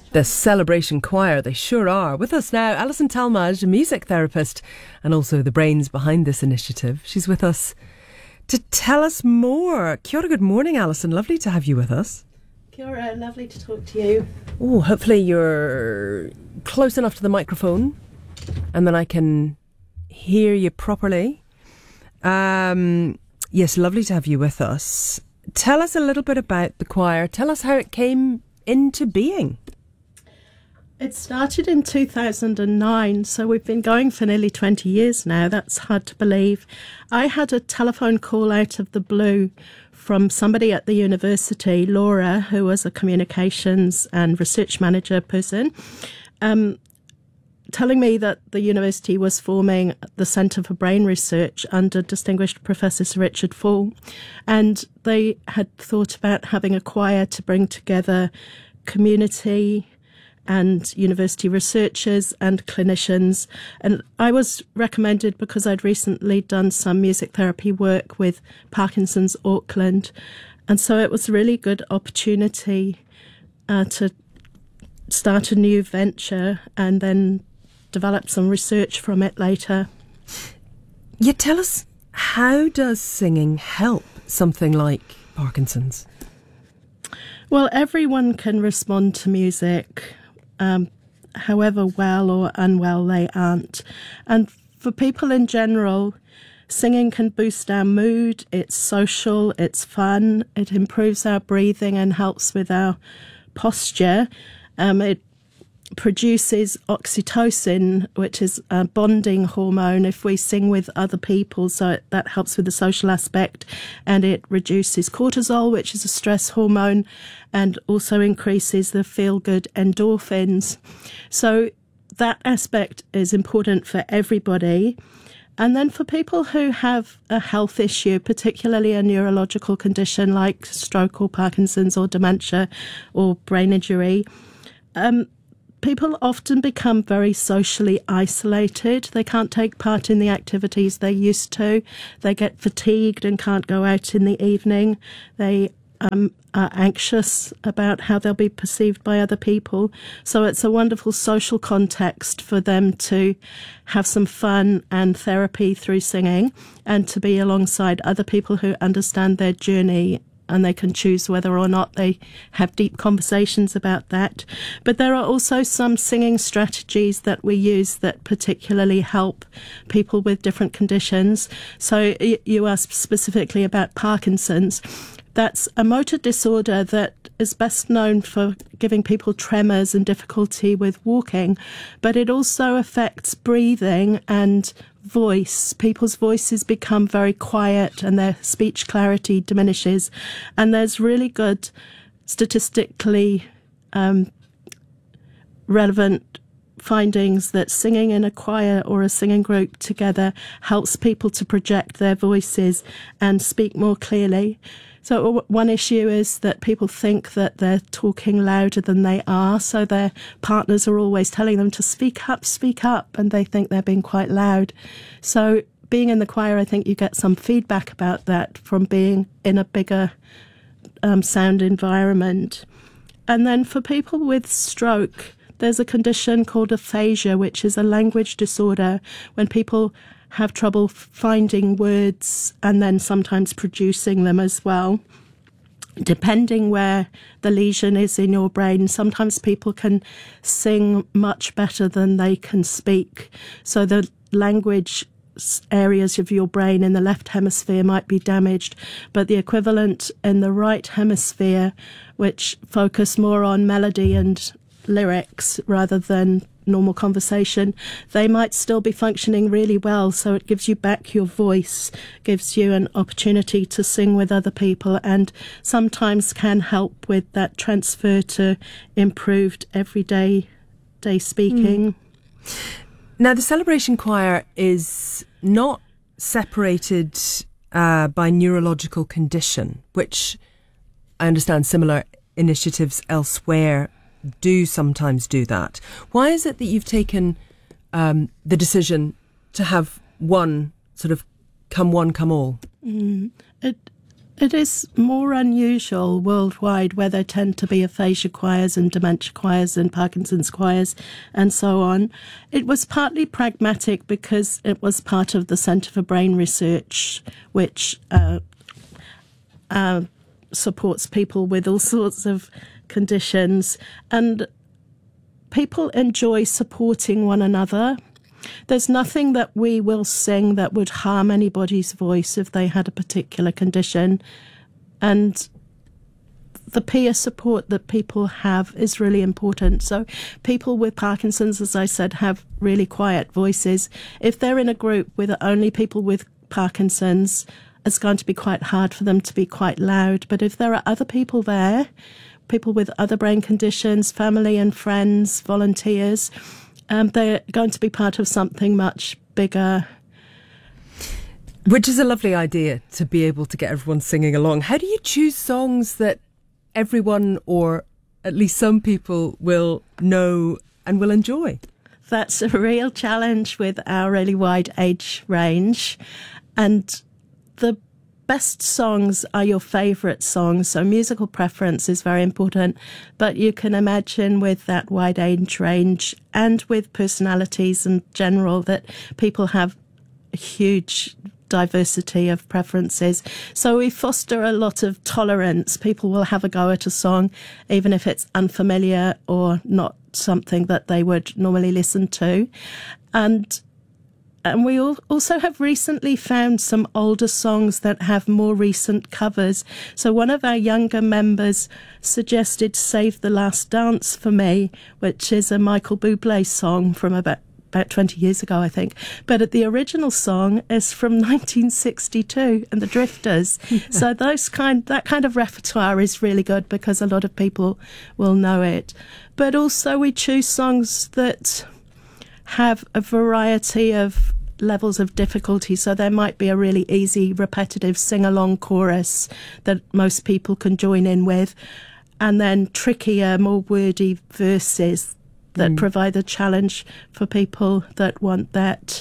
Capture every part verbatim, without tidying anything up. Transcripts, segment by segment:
The Celebration Choir, they sure are. With us now, Alison Talmadge, a music therapist and also the brains behind this initiative. She's with us to tell us more. Kia ora, good morning, Alison. Lovely to have you with us. Kia ora, lovely to talk to you. Oh, hopefully you're close enough to the microphone and then I can hear you properly. Um, yes, lovely to have you with us. Tell us a little bit about the choir. Tell us how it came into being. It started in two thousand nine, so we've been going for nearly twenty years now. That's hard to believe. I had a telephone call out of the blue from somebody at the university, Laura, who was a communications and research manager person, um, telling me that the university was forming the Centre for Brain Research under distinguished Professor Sir Richard Fall. And they had thought about having a choir to bring together community and university researchers and clinicians. And I was recommended because I'd recently done some music therapy work with Parkinson's Auckland. And so it was a really good opportunity uh, to start a new venture and then develop some research from it later. Yeah, tell us, how does singing help something like Parkinson's? Well, everyone can respond to music, um, however well or unwell they aren't. And for people in general, singing can boost our mood. It's social, it's fun, it improves our breathing and helps with our posture. Um, it produces oxytocin, which is a bonding hormone if we sing with other people, so it, that helps with the social aspect, and it reduces cortisol, which is a stress hormone, and also increases the feel-good endorphins. So that aspect is important for everybody. And then for people who have a health issue, particularly a neurological condition like stroke or Parkinson's or dementia or brain injury, um, people often become very socially isolated. They can't take part in the activities they used to. They get fatigued and can't go out in the evening. They um, are anxious about how they'll be perceived by other people. So it's a wonderful social context for them to have some fun and therapy through singing and to be alongside other people who understand their journey, and they can choose whether or not they have deep conversations about that. But there are also some singing strategies that we use that particularly help people with different conditions. So you asked specifically about Parkinson's. That's a motor disorder that is best known for giving people tremors and difficulty with walking, but it also affects breathing and voice. People's voices become very quiet and their speech clarity diminishes. And there's really good statistically um, relevant findings that singing in a choir or a singing group together helps people to project their voices and speak more clearly. So one issue is that people think that they're talking louder than they are, so their partners are always telling them to speak up, speak up, and they think they're being quite loud. So being in the choir, I think you get some feedback about that from being in a bigger um, sound environment. And then for people with stroke, there's a condition called aphasia, which is a language disorder when people have trouble finding words and then sometimes producing them as well. Depending where the lesion is in your brain, sometimes people can sing much better than they can speak. So the language areas of your brain in the left hemisphere might be damaged, but the equivalent in the right hemisphere, which focus more on melody and lyrics rather than normal conversation, they might still be functioning really well. So it gives you back your voice, gives you an opportunity to sing with other people, and sometimes can help with that transfer to improved everyday day speaking. Mm. Now, the Celebration Choir is not separated uh, by neurological condition, which I understand similar initiatives elsewhere do sometimes do that. Why is it that you've taken um, the decision to have one sort of come one, come all? Mm. It, It is more unusual worldwide, where there tend to be aphasia choirs and dementia choirs and Parkinson's choirs and so on. It was partly pragmatic because it was part of the Centre for Brain Research, which uh, uh, supports people with all sorts of conditions, and people enjoy supporting one another. There's nothing that we will sing that would harm anybody's voice if they had a particular condition. And the peer support that people have is really important. So people with Parkinson's, as I said, have really quiet voices. If they're in a group with only people with Parkinson's, it's going to be quite hard for them to be quite loud. But if there are other people there, people with other brain conditions, family and friends, volunteers, Um, they're going to be part of something much bigger. Which is a lovely idea, to be able to get everyone singing along. How do you choose songs that everyone, or at least some people, will know and will enjoy? That's a real challenge with our really wide age range. And the best songs are your favourite songs, so musical preference is very important. But you can imagine with that wide age range and with personalities in general that people have a huge diversity of preferences. So we foster a lot of tolerance. People will have a go at a song, even if it's unfamiliar or not something that they would normally listen to. And And we also have recently found some older songs that have more recent covers. So one of our younger members suggested Save the Last Dance for Me, which is a Michael Bublé song from about, about twenty years ago, I think. But the original song is from nineteen sixty-two and the Drifters. Yeah. So those kind, that kind of repertoire is really good because a lot of people will know it. But also we choose songs that have a variety of levels of difficulty. So there might be a really easy, repetitive sing-along chorus that most people can join in with, and then trickier, more wordy verses that mm. provide a challenge for people that want that.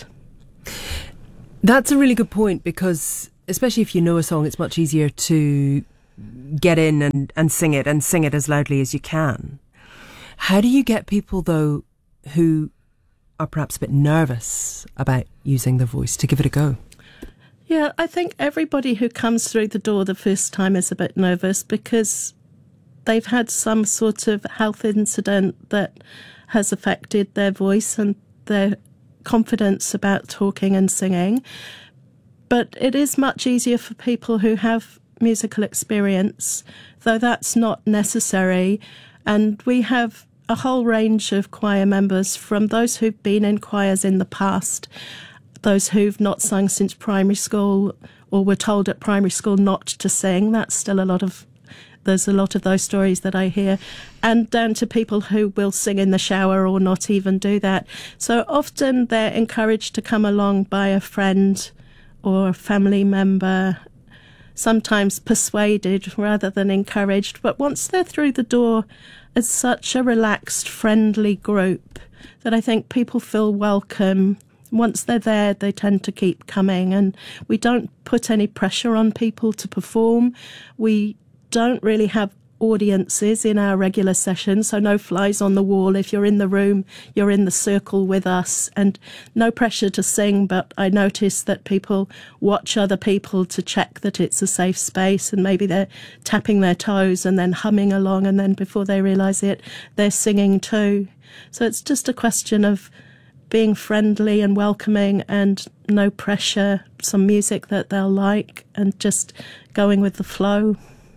That's a really good point, because especially if you know a song, it's much easier to get in and, and sing it, and sing it as loudly as you can. How do you get people, though, who are perhaps a bit nervous about using the voice, to give it a go? Yeah, I think everybody who comes through the door the first time is a bit nervous because they've had some sort of health incident that has affected their voice and their confidence about talking and singing. But it is much easier for people who have musical experience, though that's not necessary. And we have a whole range of choir members, from those who've been in choirs in the past, those who've not sung since primary school or were told at primary school not to sing. That's still a lot of, there's a lot of those stories that I hear, and down to people who will sing in the shower or not even do that. So often they're encouraged to come along by a friend or a family member, sometimes persuaded rather than encouraged. But once they're through the door, it's such a relaxed, friendly group that I think people feel welcome. Once they're there, they tend to keep coming, and we don't put any pressure on people to perform. We don't really have audiences in our regular sessions, so no flies on the wall. If you're in the room, you're in the circle with us, and no pressure to sing. But I notice that people watch other people to check that it's a safe space, and maybe they're tapping their toes and then humming along, and then before they realise it, they're singing too. So it's just a question of being friendly and welcoming and no pressure, some music that they'll like, and just going with the flow.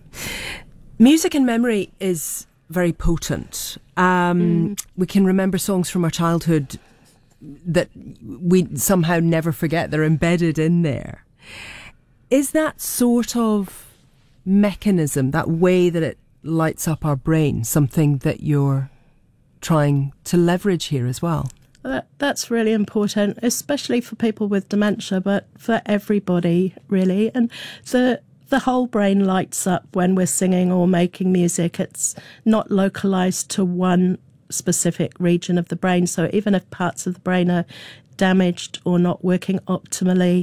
Music and memory is very potent. Um, mm. We can remember songs from our childhood that we somehow never forget. They're embedded in there. Is that sort of mechanism, that way that it lights up our brain, something that you're trying to leverage here as well? That, that's really important, especially for people with dementia, but for everybody, really. And the The whole brain lights up when we're singing or making music. It's not localized to one specific region of the brain. So even if parts of the brain are damaged or not working optimally,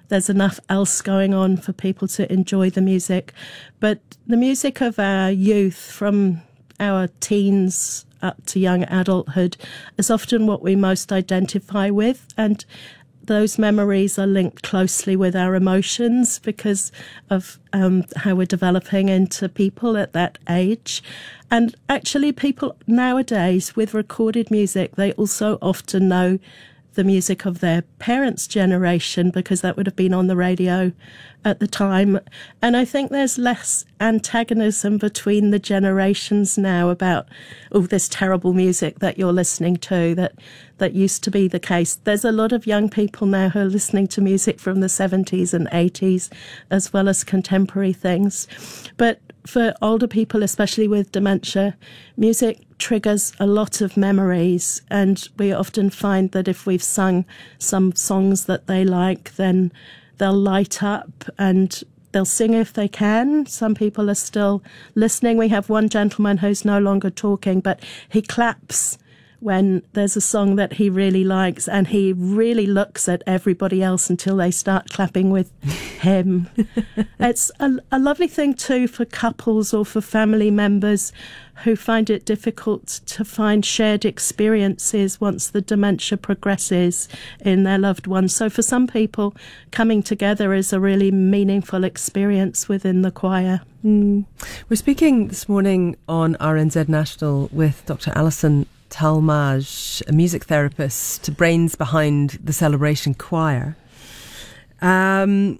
there's enough else going on for people to enjoy the music. But the music of our youth, from our teens up to young adulthood, is often what we most identify with, and those memories are linked closely with our emotions because of um, how we're developing into people at that age. And actually, people nowadays with recorded music, they also often know the music of their parents' generation because that would have been on the radio at the time. And I think there's less antagonism between the generations now about, oh, this terrible music that you're listening to, that that used to be the case. There's a lot of young people now who are listening to music from the seventies and eighties as well as contemporary things. But for older people, especially with dementia, music triggers a lot of memories, and we often find that if we've sung some songs that they like, then they'll light up and they'll sing if they can. Some people are still listening. We have one gentleman who's no longer talking, but he claps when there's a song that he really likes, and he really looks at everybody else until they start clapping with him. It's a, a lovely thing too for couples or for family members who find it difficult to find shared experiences once the dementia progresses in their loved ones. So for some people, coming together is a really meaningful experience within the choir. Mm. We're speaking this morning on R N Z National with Doctor Alison Talmage, a music therapist, brains behind the Celebration Choir. Um,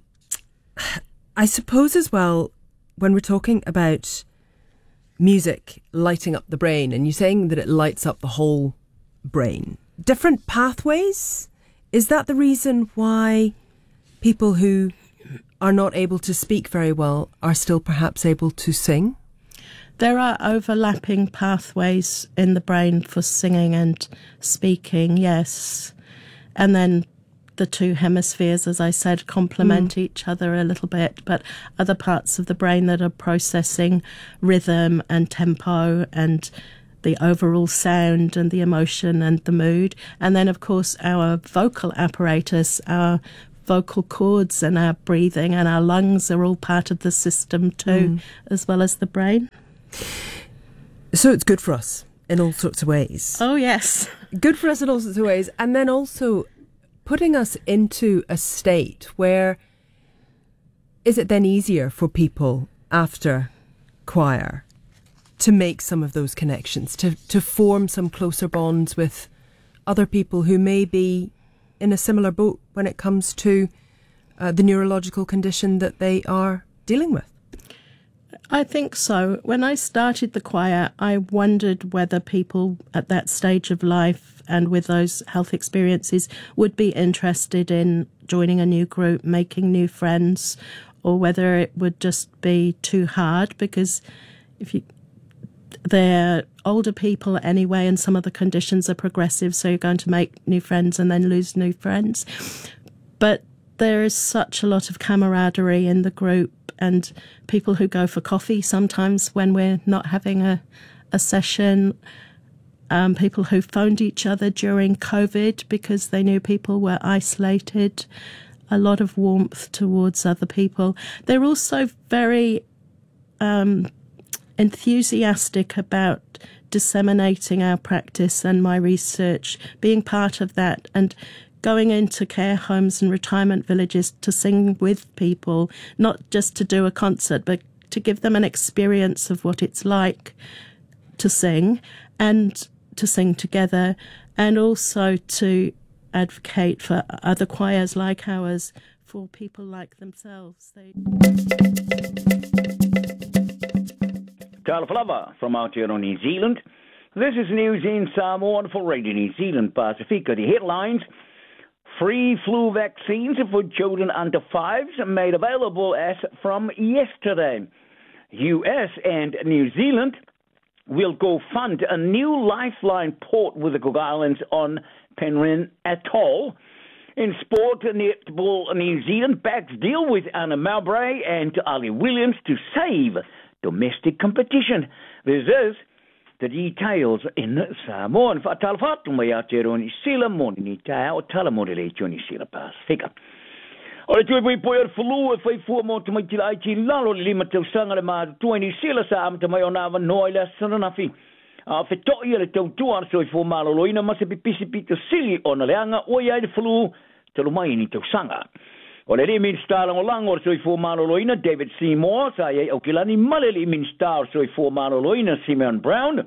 I suppose as well, when we're talking about music lighting up the brain, and you're saying that it lights up the whole brain, different pathways, is that the reason why people who are not able to speak very well are still perhaps able to sing? There are overlapping pathways in the brain for singing and speaking, yes. And then the two hemispheres, as I said, complement mm. each other a little bit, but other parts of the brain that are processing rhythm and tempo and the overall sound and the emotion and the mood. And then, of course, our vocal apparatus, our vocal cords and our breathing and our lungs are all part of the system too, mm. as well as the brain. So it's good for us in all sorts of ways. Oh, yes. Good for us in all sorts of ways. And then also putting us into a state where, is it then easier for people after choir to make some of those connections, to, to form some closer bonds with other people who may be in a similar boat when it comes to uh, the neurological condition that they are dealing with? I think so. When I started the choir, I wondered whether people at that stage of life and with those health experiences would be interested in joining a new group, making new friends, or whether it would just be too hard, because if you they're older people anyway, and some of the conditions are progressive, so you're going to make new friends and then lose new friends. But there is such a lot of camaraderie in the group, and people who go for coffee sometimes when we're not having a, a session, um, people who phoned each other during COVID because they knew people were isolated, a lot of warmth towards other people. They're also very um, enthusiastic about disseminating our practice and my research, being part of that, and going into care homes and retirement villages to sing with people, not just to do a concert, but to give them an experience of what it's like to sing and to sing together, and also to advocate for other choirs like ours, for people like themselves. They... Carl Flava from out here on New Zealand. This is news in Samoan for Radio New Zealand Pacifica. The headlines: free flu vaccines for children under fives made available as from yesterday. U S and New Zealand will go fund a new lifeline port with the Cook Islands on Penrhyn Atoll. In sport, netball, New Zealand backs deal with Anna Mowbray and Ali Williams to save domestic competition. This is the details in Samoan. Fatal fatum mai ate roni sila moni ni tae o tala moni le joni sila Pacifica. O le tui pui pui ar fulu e fai fua mo te mai tila ai ti lalo le lima tau sanga le maa tua ni sila sa am te mai o nava noa i le sananafi. A fe toi e le tau tua ar soi fua maloloina ma se pipisi pita sili o na leanga o iai le fulu te lumai ni tau sanga. O le li minsta lango lango ar soi fua maloloina David Seymour sa iai au kilani male li minsta ar soi fua maloloina Simeon Brown.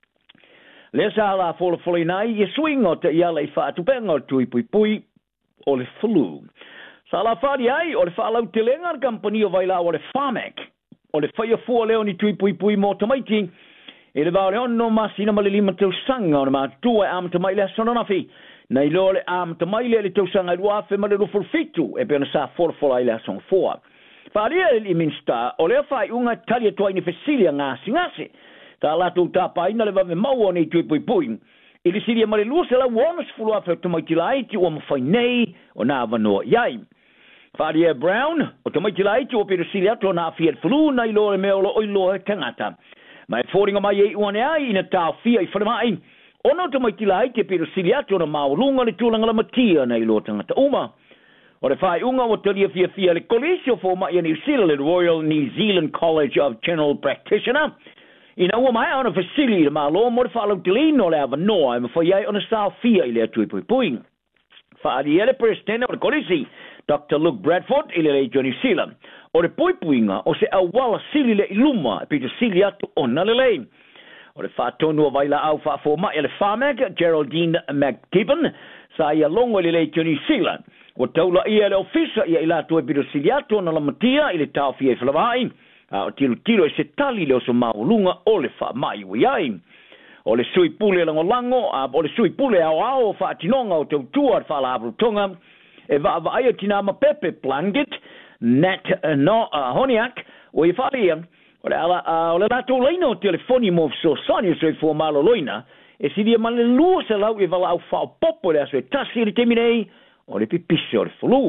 Le sa la fola fola inai i swing o te iala i wha atupenga o tui pui pui o le fulu. Sa la whadi ai o le whaalau te lenga ar company o vaila o le Pharmac. O le whaia fua leo ni tui pui pui mo tamaiti. E le vau le ono masina ma le lima tau sanga o le mātua e am tamai le sonanafi. Na i lo le am tamai le le tau sanga i luafe ma le rufur fitu e pena sa fola fola i le asong foa. Whadi e le minsta o le whai unga talia tua ini fesilia ngasi ngasi. Ta latu tapa ina le vave mau nei tui pui pui. I le siria ma le lua se la wonas fulua fe tamaiti lai ti o mawhai nei o na avanoa iai. Fadia Brown, o tamaiti lai ti o pere siria to na fiat fulu na i lore meolo o i loa tangata. Mai fōringa mai e uane ai ina tau fia i whanamai. Ono tamaiti lai ti pere siria to na maulunga le tūlanga la matia na i loa tangata uma. O le whai unga o talia fia fia le kolisio fō mai a New Zealand le Royal New Zealand College of General Practitioner. Ina ua mai ona fasili le malo mo le whaalau tilino le ava noa e mawhai ai ona sao fia i le atui pui pui. Whaadi ele presidente o le kolisi, Doctor Luke Bradford i le le New Zealand. O le pui puinga o se awala sili le iluma e pita sili atu ona le le. O le whaatonu o vaila au whaafo mai le Pharmac, Geraldine McGibbon, sa ia longo i le le New Zealand. O taula ia le ofisa ia ilatu e pita sili atu ona la matia i le tau fia i whalawai. O tilo tilo e se tali leo so maulunga o le wha mai uiai. O le sui pule lango lango, o le sui pule au au wha atinonga o tau tua wha la abrutonga, e wa wa aia tina ma pepe Plangit, Nat no Honiak, o i whalia, o le ala, o le lato leina o telefoni mo so sani so i fua malo loina, e si dia male lua se lau i wala au wha o popo le aso e tasi le teminei, o le pipisi o le fulu.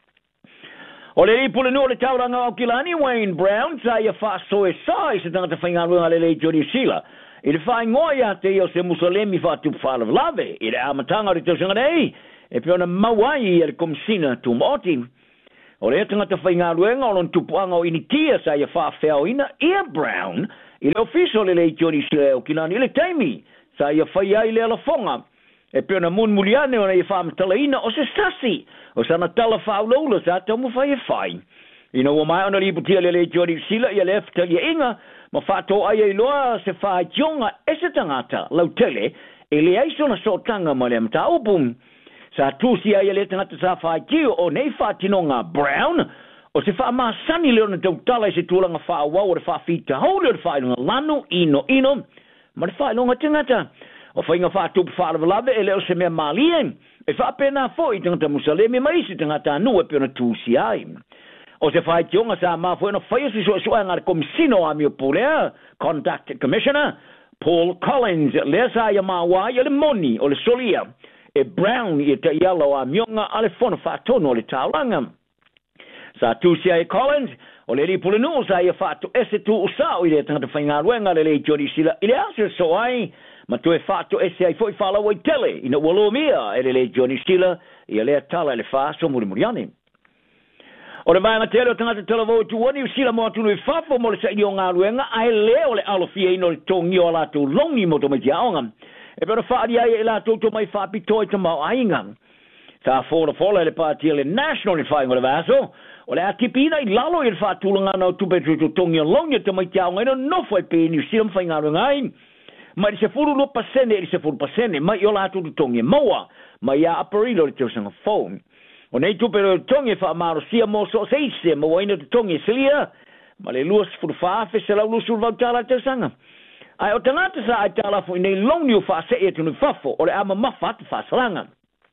O le ripule no le tauranga o kilani Wayne Brown sa ia fa so e sai se tangata whaingarua le le Johnny Sila. I le whai ngoia te o se musalemi fa tu whala vlave. I le amatanga ri tausanga nei. E peona mawai i le komsina tu moti. O le tangata whaingarua o lon tupuanga o initia sa ia fa whao ina Ia Brown. I le official le le Johnny Sila o kilani le taimi. Sa ia whai ai le alafonga. E peona mun muliane o ia wha matalaina o se sasi. O sana tala whaulaula sa tau mu whai e whai. Ina o mai ona liputia le le Johnny Sila i a lefta i a inga, ma whato ai ai loa se whai tionga e se tangata lau tele, e le aiso na so tanga ma le amta upum. Sa tusi ai le tangata sa whai kio o nei whatinonga Brown, o se wha maa sani leo na tau tala i se tūlanga wha wau o le wha whita hau leo le wha ilunga lanu ino ino, ma le wha ilunga tangata. O whainga whaatupu whaarewalawe e leo se mea malien. E whaapena fo i tangata musalemi maisi tangata anu e peona tūsi ai. O se whai tionga sa maa fo e no whaia si soa soa ngare komisino a mio pulea, Conduct Commissioner, Paul Collins, lea sa ia maa wai e le moni o le solia. E Brown i te ialo a mionga a le whona whaatono o le tauranga. Sa tūsi ai Collins, o le ripule nuu sa ia whaato ese tu usao i le tangata whaingaruenga le le Johnny Sila. I le asio so ai, ma tu e whaato ese ai foi whala wai tele, ina walo mia e le le Johnny Sila, i a lea tala le wha so muri muriani. O le mai matele o tangata talavo tu wani usila mo atunu i whafo mo le sa ili o ngā ruenga, ai leo le alofia ino le tongi o lato longi mo to mai tia onga. E pero whaari ai e lato to mai whapi toi ta mau ainga. Sa fōra fōla le pātia le national i whaingo le vaso, o le atipina i lalo i le whaatulanga nau tupe to tongi o longi to mai tia onga, ino nofo e pe ni usila mwhainga ruenga ai. Mai se furu lo pasene e se furu pasene mai o lato tu tongi moa mai a aparilo le tau sanga phone o nei tu pero tongi fa maro sia mo so seise mo ina tu tongi selia ma le luas furu fa fe se la lusul va tala tau sanga ai o tangata sa ai tala fo nei longi fa se e tu no fafo o le ama mafa fa salanga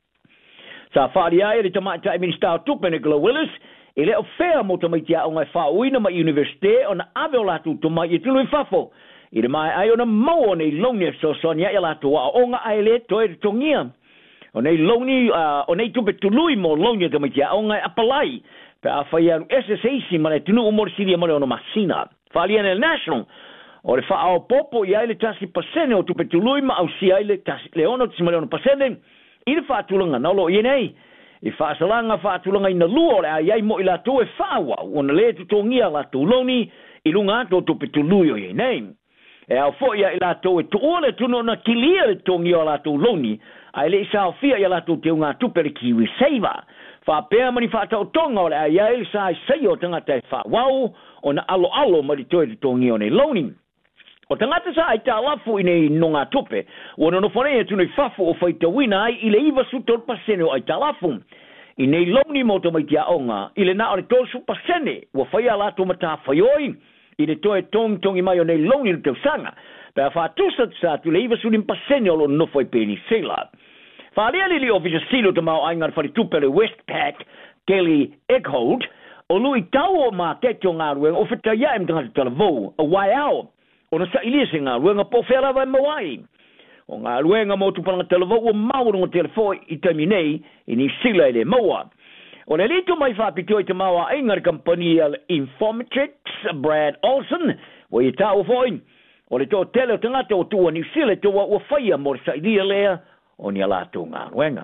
sa fa dia e le tamata e minista tu peneglo Willis e le ofea mo to mai tia o ngai fa uina ma universite ona ave o lato tu mai e tu no fafo. I mai ai ona mau nei longi so sonia ia lato wa onga ai le toi tongia. O nei longi o nei tupe tului mo longi te mai tia onga apalai. Pe a fai anu S S A C ma le tunu umor siria ma le ona masina. Falia nel national. O le fa ao popo i ai le tasi pasene o tupe tului ma au si ai le tasi le ona tisi ma le ona pasene. I le fa tulanga na lo i nei. I whaasalanga whaatulanga ina lua le a iai mo i la tō e whaawa o na le tutongia la tō loni i lunga tō tō petuluio i nei. E au foia i la tō e tō le tuno na kilia le tongia o la tō loni ai le isa o fia i la tō te unga tupe le kiwi seiva. Whapea mani whaatau tonga o le a iai le sa i sei o tangata e whaawau o na alo alo mari tō e te tongia o nei loni. O tangata sa ai tā lafu i nei nonga tupe, o na nofone e tunai whafu o whaita wina ai i le iwa sutor pasene o ai tā lafu. I nei loni mo to mai tia onga, i le na o le tōsu pasene, o whaia lato mata whaioi, i le toe tong tongi mai o nei loni le tau sanga, pēr whātusat sa tu le iwa sunim pasene o lo nofoi pēni sela. Whārea li li ofisa silo te mau aingar whari tupe le Westpac, Kelly Eckhold, o lui tau o mā keto ngā rueng, o whita iaim tangata talavou, a wai ao, o na sa ilia se ngā ruenga po whera vai mawai. O ngā ruenga mo tupanga talavou o maurunga telefoi i taimi nei i ni sila i le maua. O le lito mai whapito i te maua aingar kampania Informatrix, Brad Olson, o i tau foi. O le tō tele o tangata o tua ni sila tua o whaia mo sa ilia lea o ni alato ngā ruenga.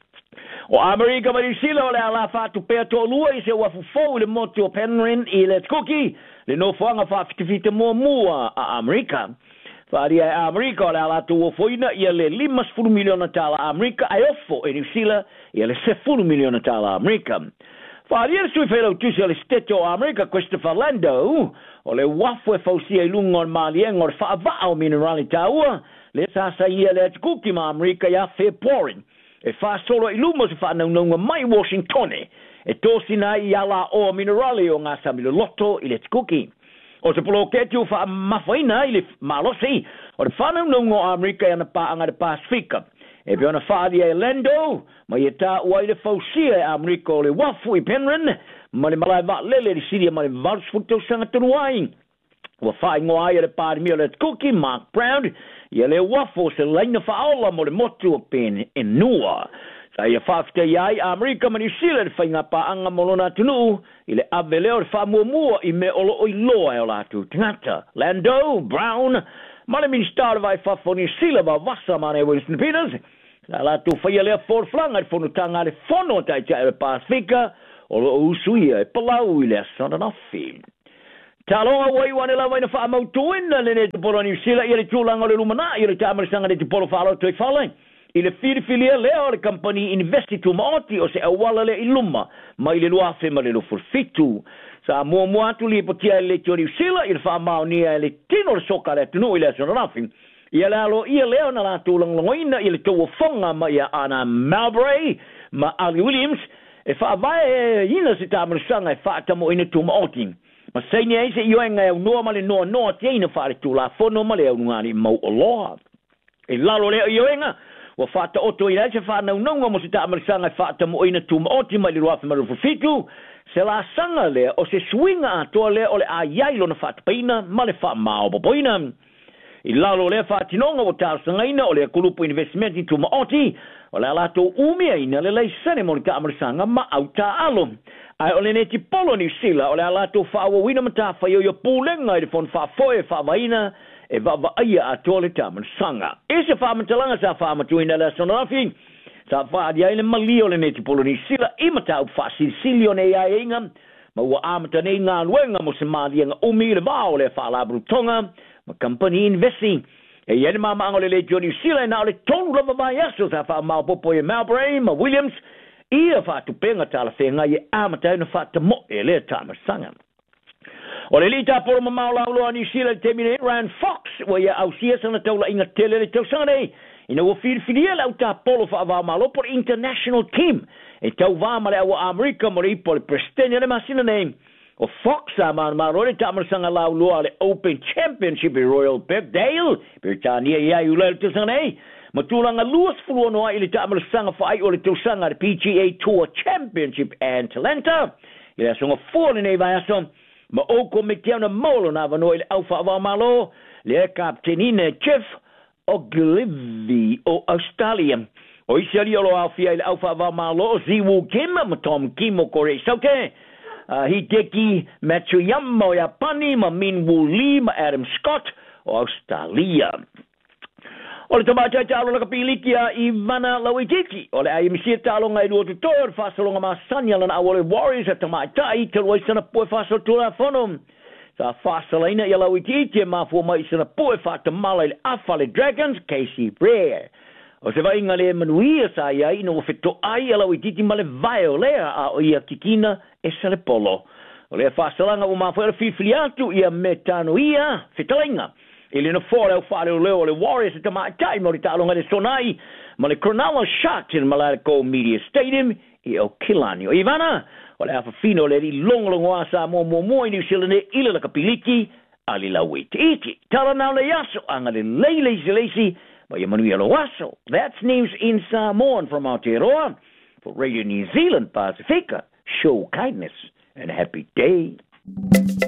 O Amerika mai sila o le ala whatu pēr tō lua i se wafu fau le motu o Penryn i Let's Cookie, le no whanga whawhitifita mua mua a Amerika. Wharia e Amerika o le ala tō o foina i le lima sefulu miliona tala Amerika ai ofo e New Zealand i le sefulu miliona tala Amerika. Wharia le sui whailau tusi o le steto o Amerika Christopher Lando o le wafu e fausia i lunga o malienga o le whaavaa o minerali taua le sasa i le Let's Cookie ma Amerika ia fair pouring. E fa solo i lumo se fa naunga mai Washington e tosina i ala o minerali o ngā samilo loto i Let's Cookie. O se polo ketu fa mafaina i le malosi o le fa naunga o Amerika i ana paanga de Pasifika. E pe ona whaadia e Lando, mai e tā ua i le fausia e Amerika o le wafu i Penryn, ma le malai va lele di siria ma le varsfuto sanga tunuai. Ua whaai ngoa i le pāri mi o Let's Cookie, Mark Brown, ia le wafo se laina whaola mo le motu o pen e nua. Sa ia whafta iai Amerika ma New Zealand whainga paanga molona tunu i le ave leo le whamuamua i me olo o iloa e o latu tangata. Lando, Brown, ma le ministar vai whafo New Zealand ma vasa ma ne Winston Peters. Sa latu whaia lea forflanga i whanutanga le whono tai tai le Pasifika o lo usuia e palau i le asana Taloa wai wane la waina wha amautuina le ne te polo New Zealand i le tūlanga o le lumana i le tamarisanga le te polo whaalo toi whalai. I le whiriwhilia lea o le company Investitu Maoti o se awala le i luma ma i le luafe ma le lufurfitu. Sa mua mua atu li potia le tio New Zealand i le wha mao nia le tino le soka le tunu i le asonarafi. I le alo i le o na la tūlangalongoina i le tō whonga ma i a Anna Mowbray ma Ali Williams e wha vai ina se tamarisanga e wha tamo ina tu Maoti. Ma seini ai se ioenga e unua male noa noa te ina whaare tū la whono male au ngāri mau o loa. E lalo leo ioenga, wa whaata oto i reise whaana unonga mo se ta amarisanga e whaata mo ina tū maoti mai li ruafi maru fufitu, se la sanga lea o se swinga atoa lea o le a yailo na whaata paina ma le wha mao popoina. I lalo lea whaatinonga o tāo sangaina o lea kulupu investimenti tū maoti, o le alato umia ina le leisane mo ni ta amarisanga ma au ta alo. Ai ole ne ti polo New Zealand ole ala to fa wa wina mata fa yo yo pulenga i fon fa foi fa vaina e va va ia a tole taman sanga ese fa matalanga sa fa matuina la sonafi sa fa dia ile mali ole ne ti polo New Zealand i mata fa Sicilio ne ia inga ma wa amata ne nga wenga mo se mali nga umi le va ole fa la brutonga ma company investing e yene ma ma ole le New Zealand na ole tonu la va ya so sa fa ma popo e Mowbray ma Williams ia whaatu penga tala whenga i amatai na whaata mo e lea tāma sanga. O le li tā poro ma maula uloa New Zealand te mine Ryan Fox wa ia au sia sana taula inga tele le tau sanga nei. Ina wa whiriwhiria lau tā polo wha avā malo por international team. E tau vā male awa Amerika mo le ipo le prestenia le masina nei. O Fox a man marore tāma sanga lau uloa le Open Championship i Royal Birkdale. Birtania ia i ula le tau sanga nei. Matulanga luas fuluanoa i le tāmara sanga whaai o le tausanga le P G A Tour Championship and Talenta. I le asonga fōle nei vai aso. Ma oko me teana maulo na wano i le auwha awa malo. Le kaptenine Jeff Ogilvy o Australia. O isi ali olo awhia i le auwha awa malo o Ziwu Kim ma Tom Kim o Kore Sauke. Uh, Hideki Matsuyama o Japani ma Min Woo Lee ma Adam Scott o Australia. O le tamata talo la kapiliki a Ivana Lawititi. O le ai misia talo ngai lua tutor fasalo nga masanya lana awole Warriors at tamata i talo isana poe fasalo tula fono. Sa fasala ina i Lawititi ma fu mai isana poe fata mala le afale Dragons Casey Brer. O se vai ngale manuia sa ia ino o fito ai ala wititi male vai o lea a o ia kikina e sale polo. O lea whasalanga o mawhera fifili atu ia metano ia fitalinga. Ili na fore au whare o leo o le Warriors e tamai tai mo le talonga le sonai ma le Cronulla Sharks in Malarico Media Stadium i o Kilani. O Ivana, o le afa fino le li longolongo asa mo mo mo i New Zealand e ila la kapiliki ali la wititi. Tala nao le yaso anga le leilesi leisi But Emmanuel Owasso. That's news in Samoan from Aotearoa. For Radio New Zealand Pacifica, show kindness and a happy day.